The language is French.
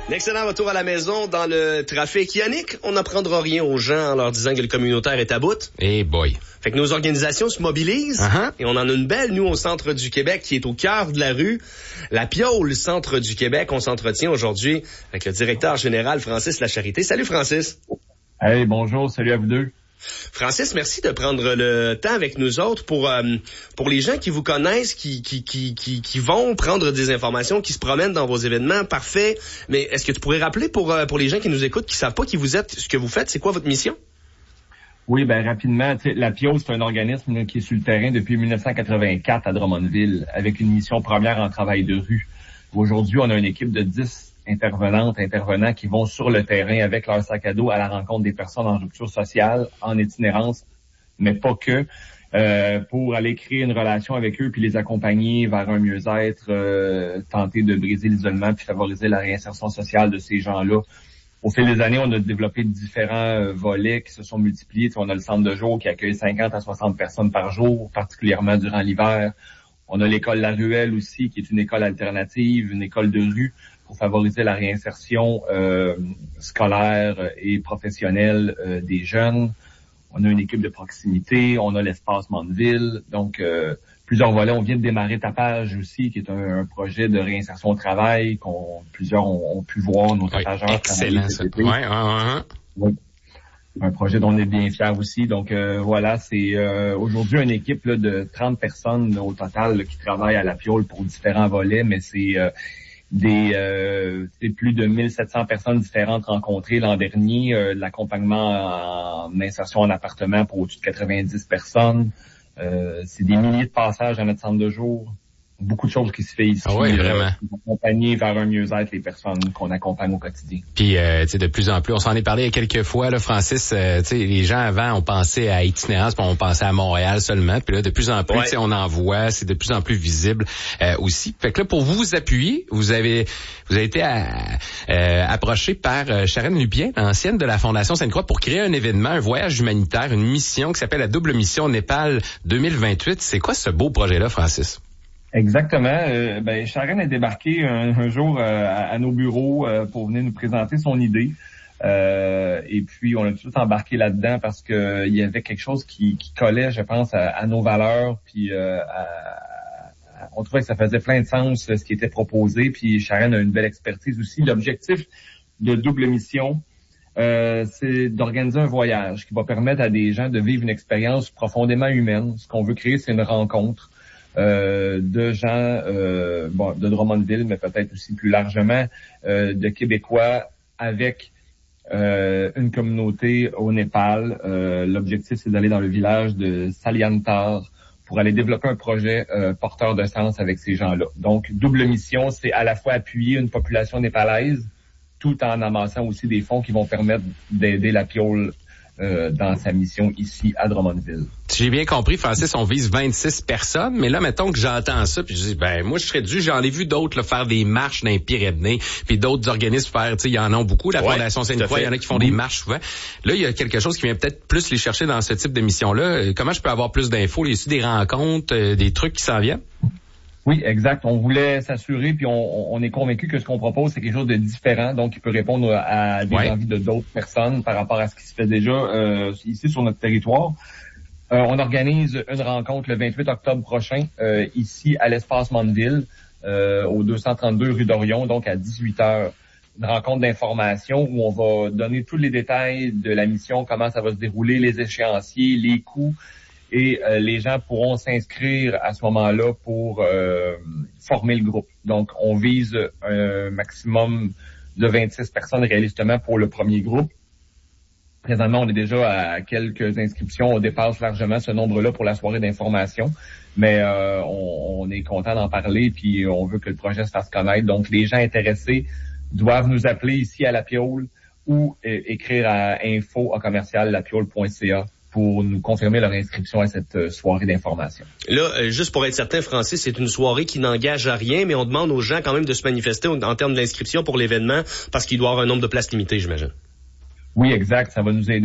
Un excellent retour à la maison dans le trafic. Yannick, on n'apprendra rien aux gens en leur disant que le communautaire est à bout. Eh boy. Fait que nos organisations se mobilisent. Et on en a une belle, nous, au centre du Québec, qui est au cœur de la rue. La Piole, centre du Québec. On s'entretient aujourd'hui avec le directeur général Francis Lacharité. Salut Francis. Hey, bonjour, salut à vous deux. Francis, merci de prendre le temps avec nous autres pour les gens qui vous connaissent, qui vont prendre des informations, qui se promènent dans vos événements. Parfait. Mais est-ce que tu pourrais rappeler pour les gens qui nous écoutent, qui savent pas qui vous êtes, ce que vous faites, c'est quoi votre mission? Oui, ben rapidement, la Piole, c'est un organisme qui est sur le terrain depuis 1984 à Drummondville, avec une mission première en travail de rue. Aujourd'hui, on a une équipe de 10 intervenants qui vont sur le terrain avec leur sac à dos à la rencontre des personnes en rupture sociale, en itinérance, mais pas que, pour aller créer une relation avec eux puis les accompagner vers un mieux-être, tenter de briser l'isolement puis favoriser la réinsertion sociale de ces gens-là. Au fil des années, on a développé différents volets qui se sont multipliés. On a le centre de jour qui accueille 50 à 60 personnes par jour, particulièrement durant l'hiver. On a l'école La Ruelle aussi, qui est une école alternative, une école de rue pour favoriser la réinsertion scolaire et professionnelle des jeunes. On a une équipe de proximité, on a l'espace Mandeville, donc plusieurs volets. On vient de démarrer Tapage aussi, qui est un projet de réinsertion au travail plusieurs ont pu voir, nos tapageurs. Excellent, ça. Oui. Un projet dont on est bien fiers aussi. Donc voilà, c'est aujourd'hui une équipe là, de 30 personnes là, au total là, qui travaillent à la Piole pour différents volets, mais c'est plus de 1700 personnes différentes rencontrées l'an dernier, de l'accompagnement en insertion en appartement pour au-dessus de 90 personnes. C'est des milliers de passages à notre centre de jour. Beaucoup de choses qui se fait ici. Ah oui, vraiment. Accompagner vers un mieux-être les personnes qu'on accompagne au quotidien. Puis, tu sais, de plus en plus, on s'en est parlé quelques fois, là, Francis, tu sais, les gens avant, on pensait à itinérance, puis on pensait à Montréal seulement. Puis là, de plus en plus, tu sais, on en voit, c'est de plus en plus visible aussi. Fait que là, pour vous appuyer, vous avez été approché par Sharon Lupien, ancienne de la Fondation Sainte-Croix, pour créer un événement, un voyage humanitaire, une mission qui s'appelle la Double Mission Népal 2028. C'est quoi ce beau projet-là, Francis? Exactement. Sharon est débarqué un jour à nos bureaux pour venir nous présenter son idée. Et puis, on a tout de suite embarqué là-dedans parce que il y avait quelque chose qui collait, je pense, à nos valeurs. Puis, on trouvait que ça faisait plein de sens ce qui était proposé. Puis, Sharon a une belle expertise aussi. L'objectif de Double Mission, c'est d'organiser un voyage qui va permettre à des gens de vivre une expérience profondément humaine. Ce qu'on veut créer, c'est une rencontre de gens de Drummondville, mais peut-être aussi plus largement de Québécois avec une communauté au Népal. L'objectif, c'est d'aller dans le village de Saliantar pour aller développer un projet porteur de sens avec ces gens-là. Donc, double mission, c'est à la fois appuyer une population népalaise tout en amassant aussi des fonds qui vont permettre d'aider la Piole dans sa mission ici à Drummondville. Si j'ai bien compris, Francis, on vise 26 personnes, mais là, mettons que j'entends ça, puis je dis, moi, je serais dû, j'en ai vu d'autres là, faire des marches dans les Pyrénées, puis d'autres organismes faire, tu sais, il y en a beaucoup, la Fondation Sainte-Croix, il y en a qui font des marches souvent. Là, il y a quelque chose qui vient peut-être plus les chercher dans ce type de mission-là. Comment je peux avoir plus d'infos? Y a-t-il des rencontres, des trucs qui s'en viennent? Oui, exact. On voulait s'assurer, puis on est convaincu que ce qu'on propose, c'est quelque chose de différent, donc qui peut répondre à des envies de d'autres personnes par rapport à ce qui se fait déjà ici sur notre territoire. On organise une rencontre le 28 octobre prochain, ici à l'espace Mandeville, au 232 rue d'Orion, donc à 18h. Une rencontre d'information où on va donner tous les détails de la mission, comment ça va se dérouler, les échéanciers, les coûts. Et les gens pourront s'inscrire à ce moment-là pour former le groupe. Donc, on vise un maximum de 26 personnes réalistement pour le premier groupe. Présentement, on est déjà à quelques inscriptions. On dépasse largement ce nombre-là pour la soirée d'information. Mais on est content d'en parler, puis on veut que le projet se fasse connaître. Donc, les gens intéressés doivent nous appeler ici à La Piole ou écrire à info@lapiole.ca pour nous confirmer leur inscription à cette soirée d'information. Là, juste pour être certain, Francis, c'est une soirée qui n'engage à rien, mais on demande aux gens quand même de se manifester en termes d'inscription pour l'événement, parce qu'il doit y avoir un nombre de places limitées, j'imagine. Oui, exact. Ça va nous aider